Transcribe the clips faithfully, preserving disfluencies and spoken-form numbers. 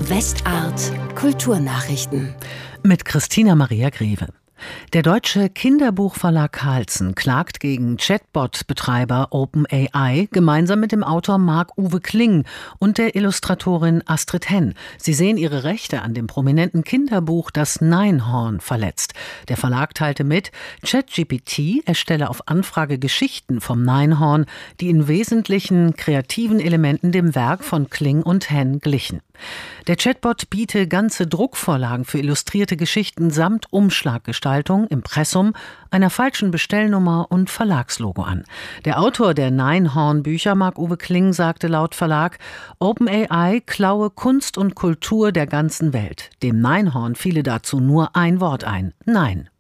Westart Kulturnachrichten mit Christina Maria Greve. Der deutsche Kinderbuchverlag Carlsen klagt gegen Chatbot-Betreiber OpenAI gemeinsam mit dem Autor Marc-Uwe Kling und der Illustratorin Astrid Henn. Sie sehen ihre Rechte an dem prominenten Kinderbuch Das Neinhorn verletzt. Der Verlag teilte mit, ChatGPT erstelle auf Anfrage Geschichten vom Neinhorn, die in wesentlichen kreativen Elementen dem Werk von Kling und Henn glichen. Der Chatbot biete ganze Druckvorlagen für illustrierte Geschichten samt Umschlaggestaltung, Impressum, einer falschen Bestellnummer und Verlagslogo an. Der Autor der Neinhorn-Bücher, Marc-Uwe Kling, sagte laut Verlag, OpenAI klaue Kunst und Kultur der ganzen Welt. Dem Neinhorn fiele dazu nur ein Wort ein: Nein.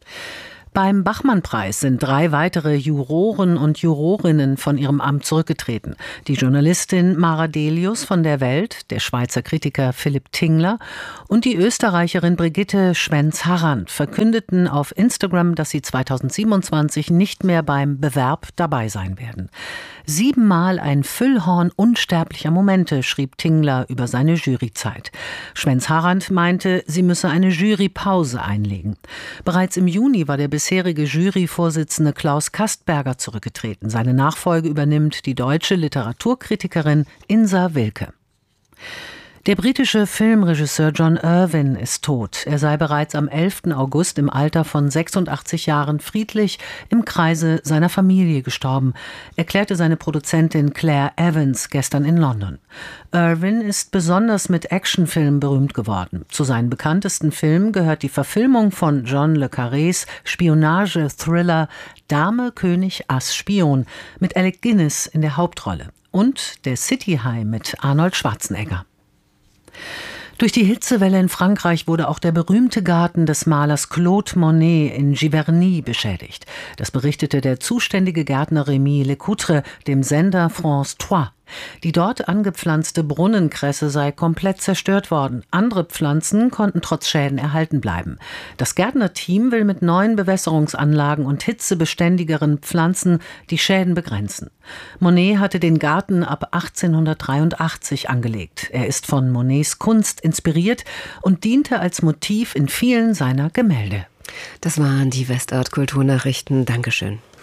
Beim Bachmann-Preis sind drei weitere Juroren und Jurorinnen von ihrem Amt zurückgetreten. Die Journalistin Mara Delius von der Welt, der Schweizer Kritiker Philipp Tingler und die Österreicherin Brigitte Schwenz-Harrand verkündeten auf Instagram, dass sie zweitausendsiebenundzwanzig nicht mehr beim Bewerb dabei sein werden. Siebenmal ein Füllhorn unsterblicher Momente, schrieb Tingler über seine Juryzeit. Schwenz-Harrand meinte, sie müsse eine Jurypause einlegen. Bereits im Juni war der bisherige Juryvorsitzende Klaus Kastberger zurückgetreten. Seine Nachfolge übernimmt die deutsche Literaturkritikerin Insa Wilke. Der britische Filmregisseur John Irwin ist tot. Er sei bereits am elften August im Alter von sechsundachtzig Jahren friedlich im Kreise seiner Familie gestorben, erklärte seine Produzentin Claire Evans gestern in London. Irwin ist besonders mit Actionfilmen berühmt geworden. Zu seinen bekanntesten Filmen gehört die Verfilmung von John le Carrés Spionage-Thriller Dame, König, Ass, Spion mit Alec Guinness in der Hauptrolle und Der City High mit Arnold Schwarzenegger. Durch die Hitzewelle in Frankreich wurde auch der berühmte Garten des Malers Claude Monet in Giverny beschädigt. Das berichtete der zuständige Gärtner Rémi Lecoutre dem Sender France zwei. Die dort angepflanzte Brunnenkresse sei komplett zerstört worden. Andere Pflanzen konnten trotz Schäden erhalten bleiben. Das Gärtnerteam will mit neuen Bewässerungsanlagen und hitzebeständigeren Pflanzen die Schäden begrenzen. Monet hatte den Garten ab achtzehnhundertdreiundachtzig angelegt. Er ist von Monets Kunst inspiriert und diente als Motiv in vielen seiner Gemälde. Das waren die Westart Kulturnachrichten. Dankeschön.